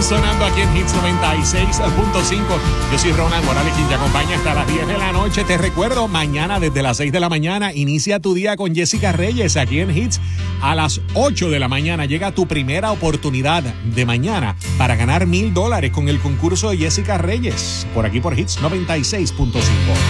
sonando aquí en Hits 96.5. Yo soy Ronald Morales, quien te acompaña hasta las 10 de la noche. Te recuerdo, mañana desde las 6 de la mañana inicia tu día con Jessica Reyes aquí en Hits. A las 8 de la mañana llega tu primera oportunidad de mañana para ganar $1,000 con el concurso de Jessica Reyes. Por aquí por Hits 96.5.